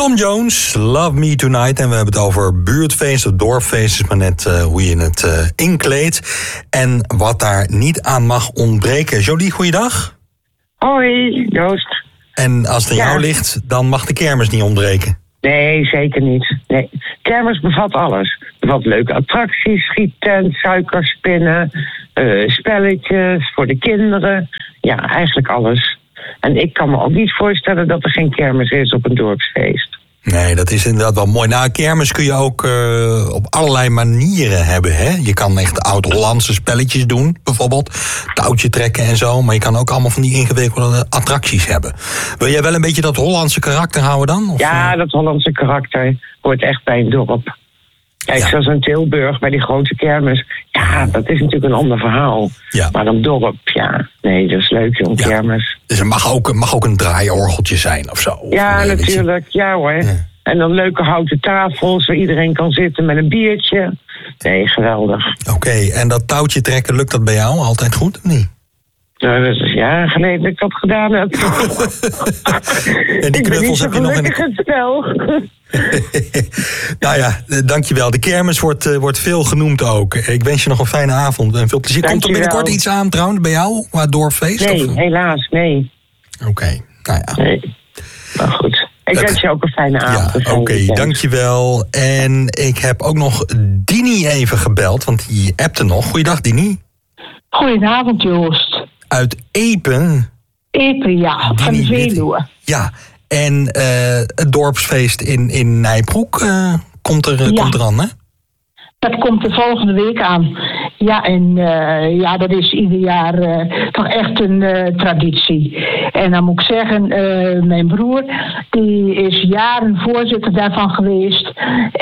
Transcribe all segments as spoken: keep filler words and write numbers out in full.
Tom Jones, Love Me Tonight. En we hebben het over buurtfeesten, dorpfeesten, maar net uh, hoe je het uh, inkleedt. En wat daar niet aan mag ontbreken. Jolie, goeiedag. Hoi, Joost. En als het aan ja. jou ligt, dan mag de kermis niet ontbreken. Nee, zeker niet. Nee. Kermis bevat alles. Bevat leuke attracties, schiettent, suikerspinnen, uh, spelletjes voor de kinderen. Ja, eigenlijk alles. En ik kan me ook niet voorstellen dat er geen kermis is op een dorpsfeest. Nee, dat is inderdaad wel mooi. Nou, kermis kun je ook uh, op allerlei manieren hebben. Hè? Je kan echt oud-Hollandse spelletjes doen, bijvoorbeeld. Touwtje trekken en zo. Maar je kan ook allemaal van die ingewikkelde attracties hebben. Wil jij wel een beetje dat Hollandse karakter houden dan? Of, ja, dat Hollandse karakter hoort echt bij een dorp. Kijk, ja. zoals in Tilburg, bij die grote kermis. Ja, dat is natuurlijk een ander verhaal. Ja. Maar een dorp, ja. Nee, dat is leuk, zo'n ja. kermis. Dus er mag ook, mag ook een draaiorgeltje zijn of zo? Of ja, natuurlijk. Je... Ja hoor. Ja. En dan leuke houten tafels waar iedereen kan zitten met een biertje. Nee, geweldig. Oké, okay, en dat touwtje trekken, lukt dat bij jou altijd goed of niet? Nou, dat is jaren geleden dat ik dat gedaan heb. En die knuffels heb je nog in het spel. Nou ja, dankjewel. De kermis wordt, uh, wordt veel genoemd ook. Ik wens je nog een fijne avond en veel plezier. Komt er binnenkort iets aan trouwens bij jou, qua dorpfeest? Nee, of? helaas, nee. Oké, okay, nou ja. Nee, maar goed. Ik wens je ook een fijne avond. Ja, oké, okay, dankjewel. En ik heb ook nog Dini even gebeld, want die appte nog. Goeiedag, Dini. Goedenavond, Joost. Uit Epen. Epen, ja, van de Veluwe. Ja, en uh, het dorpsfeest in, in Nijbroek uh, komt, er, ja. komt er aan, hè? Dat komt de volgende week aan. Ja, en uh, ja, dat is ieder jaar uh, toch echt een uh, traditie. En dan moet ik zeggen, uh, mijn broer, die is jaren voorzitter daarvan geweest.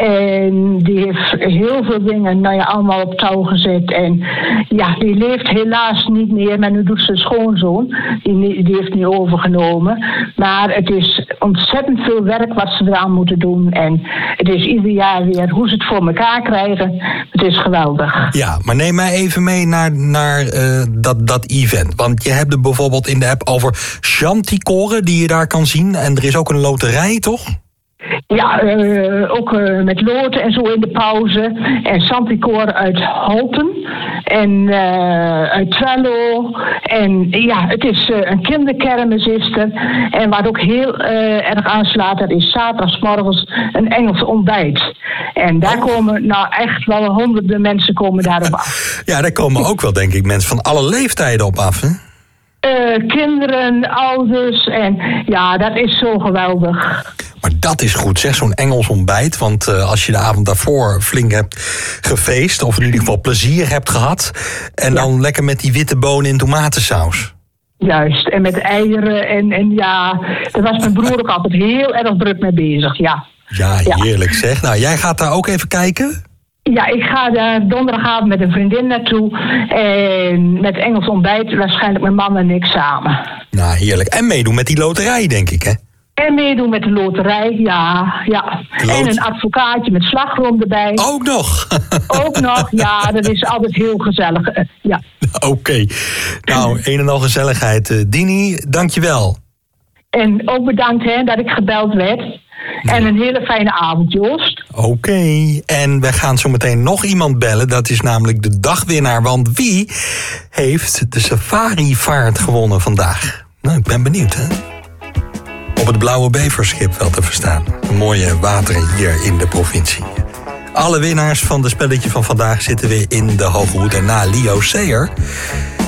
En die heeft heel veel dingen, nou ja, allemaal op touw gezet. En ja, die leeft helaas niet meer, maar nu doet zijn schoonzoon. Die, die heeft nu overgenomen. Maar het is ontzettend veel werk wat ze eraan moeten doen. En het is ieder jaar weer hoe ze het voor elkaar krijgen. Het is geweldig. Ja, maar neem mij even mee naar, naar uh, dat, dat event. Want je hebt er bijvoorbeeld in de app over chanticoren die je daar kan zien. En er is ook een loterij, toch? Ja, uh, ook uh, met loten en zo in de pauze. En chanticoren uit Holten. En uh, uit Twello. En ja, het is uh, een kinderkermis is er. En wat ook heel uh, erg aanslaat, dat is zaterdagsmorgens een Engels ontbijt. En daar komen nou echt wel honderden mensen komen daarop af. Ja, daar komen ook wel, denk ik, mensen van alle leeftijden op af, hè? Uh, kinderen, ouders en ja, dat is zo geweldig. Maar dat is goed, zeg, zo'n Engels ontbijt. Want uh, als je de avond daarvoor flink hebt gefeest, of in ieder geval plezier hebt gehad, en ja. dan lekker met die witte bonen in tomatensaus. Juist, en met eieren en, en ja, daar was mijn broer ook altijd heel erg druk mee bezig, ja. Ja, heerlijk ja. zeg. Nou, jij gaat daar ook even kijken? Ja, ik ga daar donderdagavond met een vriendin naartoe. En met Engels ontbijt waarschijnlijk mijn man en ik samen. Nou, heerlijk. En meedoen met die loterij, denk ik, hè? En meedoen met de loterij, ja. ja. Lot- en een advocaatje met slagroom erbij. Ook nog? Ook nog, ja. Dat is altijd heel gezellig, ja. Oké. Okay. Nou, een en al gezelligheid. Dini, dankjewel. En ook bedankt, hè, dat ik gebeld werd. En een hele fijne avond, Joost. Oké, okay. En we gaan zo meteen nog iemand bellen. Dat is namelijk de dagwinnaar. Want wie heeft de safarivaart gewonnen vandaag? Nou, ik ben benieuwd, hè? Op het Blauwe Beverschip wel te verstaan. Een mooie wateren hier in de provincie. Alle winnaars van de spelletje van vandaag zitten weer in de Hoge Hoed. En na Leo Sayer